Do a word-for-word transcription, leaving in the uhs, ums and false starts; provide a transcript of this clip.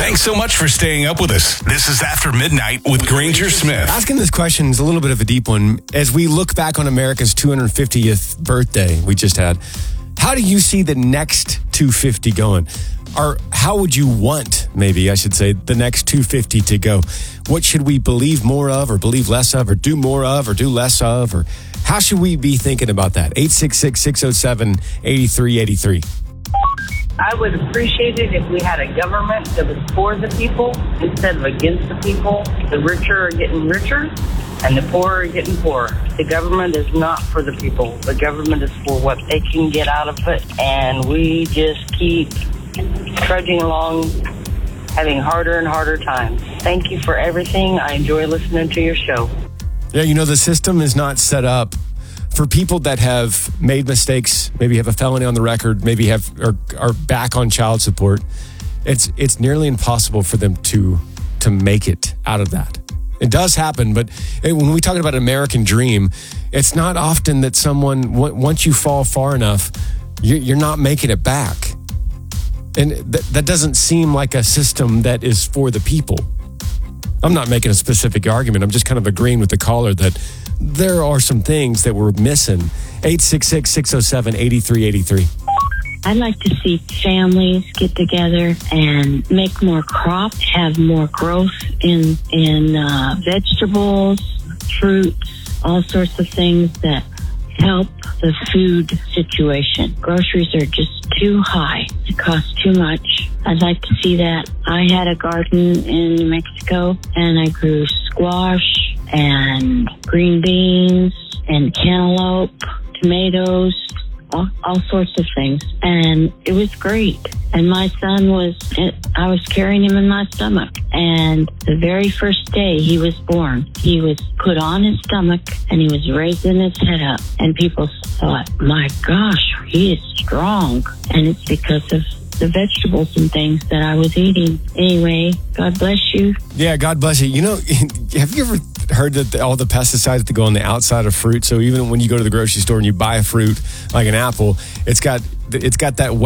Thanks so much for staying up with us. This is After Midnight with Granger Smith. Asking this question is a little bit of a deep one. As we look back on America's two hundred fiftieth birthday we just had, how do you see the next two hundred fifty going? Or how would you want, maybe I should say, the next two hundred fifty to go? What should we believe more of or believe less of or do more of or do less of? Or how should we be thinking about that? eight six six, six oh seven, eight three eight three. I would appreciate it if we had a government that was for the people instead of against the people. The richer are getting richer and the poor are getting poorer. The government is not for the people. The government is for what they can get out of it. And we just keep trudging along, having harder and harder times. Thank you for everything. I enjoy listening to your show. Yeah, you know, the system is not set up for people that have made mistakes, maybe have a felony on the record, maybe have are, are back on child support. It's it's nearly impossible for them to to make it out of that. It does happen, but when we talk about an American dream, it's not often that someone, once you fall far enough, you're not making it back. And th- that doesn't seem like a system that is for the people. I'm not making a specific argument. I'm just kind of agreeing with the caller that there are some things that we're missing. eight six six, six oh seven, eight three eight three. I'd like to see families get together and make more crops, have more growth in in uh, vegetables, fruits, all sorts of things that help the food situation. Groceries are just too high. It costs too much. I'd like to see that. I had a garden in New Mexico, and I grew squash and green beans and cantaloupe, tomatoes, all, all sorts of things. And it was great. And my son was, I was carrying him in my stomach. And the very first day he was born, he was put on his stomach and he was raising his head up. And people thought, my gosh, he is strong. And it's because of the vegetables and things that I was eating. Anyway, God bless you. Yeah, God bless you. You know, have you ever heard that the, all the pesticides that go on the outside of fruit? So even when you go to the grocery store and you buy a fruit like an apple, it's got it's got that